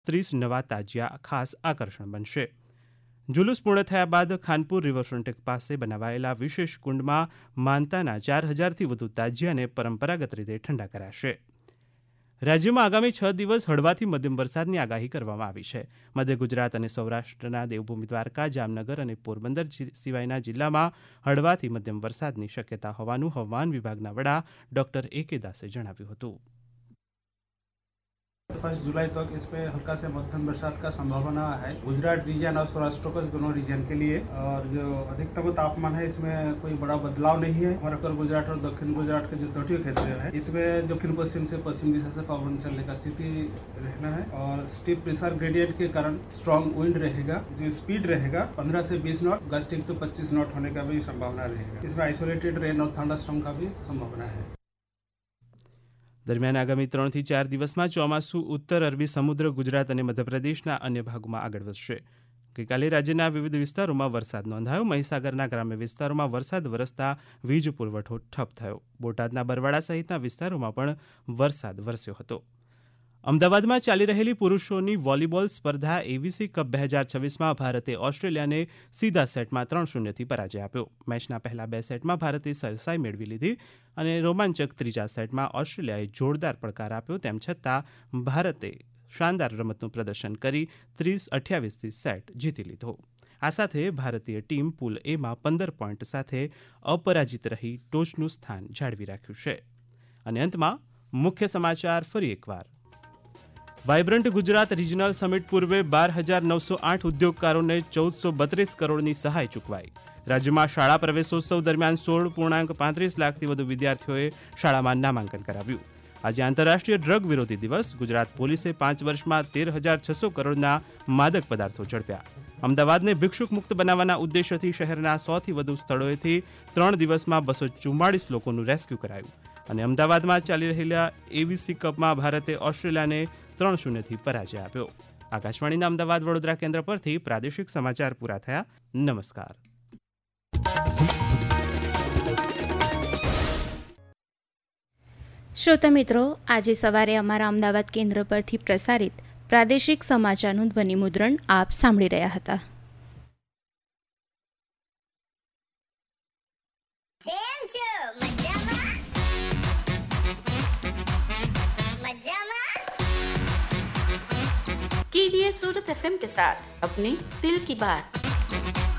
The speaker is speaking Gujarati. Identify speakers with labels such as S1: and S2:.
S1: 30 નવા તાજિયા ખાસ આકર્ષણ બનશે. જુલુસ પૂર્ણ થયા બાદ ખાનપુર રિવરફ્રન્ટ પાસે બનાવાયેલા વિશેષ કુંડમાં માનતાના 4000થી વધુ તાજિયાને પરંપરાગત રીતે ઠંડા કરાશે. રાજ્યમાં આગામી 6 દિવસ હળવાથી મધ્યમ વરસાદની આગાહી કરવામાં આવી છે. મધ્ય ગુજરાત અને સૌરાષ્ટ્રના દેવભૂમિ દ્વારકા, જામનગર અને પોરબંદર સિવાયના જિલ્લામાં હળવાથી મધ્યમ વરસાદની શક્યતા હોવાનું હવામાન વિભાગના વડા ડોક્ટર A.K. દાસે જણાવ્યું હતું.
S2: 1 जुलाई तक इसमें हल्का से मध्यम बरसात का संभावना है. गुजरात रीजन और सौराष्ट्र को दोनों रीजन के लिए. और जो अधिकतम तापमान है इसमें कोई बड़ा बदलाव नहीं है. और उत्तर गुजरात और दक्षिण गुजरात के जो तटीय क्षेत्र है इसमें दक्षिण पश्चिम से पश्चिम दिशा से पवन चलने का स्थिति रहना है. और स्टीप प्रेशर ग्रेडियंट के कारण स्ट्रॉन्ग विंड रहेगा. जो स्पीड रहेगा 15 से 20 नॉट, गस्टिंग टू 25 नॉट होने का भी संभावना रहेगा. इसमें आइसोलेटेड रेन और थंडरस्टॉर्म का भी संभावना है.
S1: દરમિયાન આગામી 3 થી 4 દિવસમાં ચોમાસું ઉત્તર અરબી સમુદ્ર, ગુજરાત અને મધ્યપ્રદેશના અન્ય ભાગોમાં આગળ વધશે. ગઈકાલે રાજ્યના વિવિધ વિસ્તારોમાં વરસાદ નોંધાયો. મહીસાગરના ગ્રામ્ય વિસ્તારોમાં વરસાદ વરસતા વીજ પુરવઠો ઠપ થયો. બોટાદના બરવાડા સહિતના વિસ્તારોમાં પણ વરસાદ વરસ્યો હતો. અમદાવાદમાં ચાલી રહેલી પુરુષોની વોલીબોલ સ્પર્ધા એવીસી કપ 2026માં ભારતે ઓસ્ટ્રેલિયાને સીધા સેટમાં 3-0થી પરાજય આપ્યો. મેચના પહેલા 2 સેટમાં ભારતે સરસાઈ મેળવી લીધી અને રોમાંચક ત્રીજા સેટમાં ઓસ્ટ્રેલિયાએ જોરદાર પડકાર આપ્યો. તેમ છતાં ભારતે શાનદાર રમતનું પ્રદર્શન કરી 30-28થી સેટ જીતી લીધો. આ સાથે ભારતીય ટીમ પૂલ એમાં 15 પોઈન્ટ સાથે અપરાજિત રહી ટોચનું સ્થાન જાળવી રાખ્યું છે. અને અંતમાં મુખ્ય સમાચાર ફરી એકવાર. વાયબ્રન્ટ ગુજરાત રિજનલ સમિટ પૂર્વે 12,908 ઉદ્યોગકારોને 1432 કરોડની સહાય ચૂકવાઈ. રાજ્યમાં શાળા પ્રવેશોત્સવ દરમિયાન 16.35 લાખથી વધુ વિદ્યાર્થીઓએ શાળામાં નામાંકન કરાવ્યું. આજે આંતરરાષ્ટ્રીય ડ્રગ વિરોધી દિવસ. ગુજરાત પોલીસે 5 વર્ષમાં 13,600 કરોડના માદક પદાર્થો ઝડપ્યા. અમદાવાદને ભિક્ષુક મુક્ત બનાવવાના ઉદ્દેશ્યથી શહેરના 100થી વધુ સ્થળોએથી 3 દિવસમાં 244 લોકોનું રેસ્ક્યુ કરાયું. અને અમદાવાદમાં ચાલી રહેલા એવીસી કપમાં ભારતે ઓસ્ટ્રેલિયાને 3-0થી પરાજય આપ્યો. આકાશવાણીના અમદાવાદ વડોદરા કેન્દ્ર પરથી પ્રાદેશિક સમાચાર પૂરા થયા. નમસ્કાર.
S3: શ્રોતા મિત્રો, આજે સવારે અમારા અમદાવાદ કેન્દ્ર પરથી પ્રસારિત પ્રાદેશિક સમાચારનું ધ્વનિ મુદ્રણ આપ સાંભળી રહ્યા હતા.
S4: कीजिए सूरत FM के साथ अपने दिल की बात.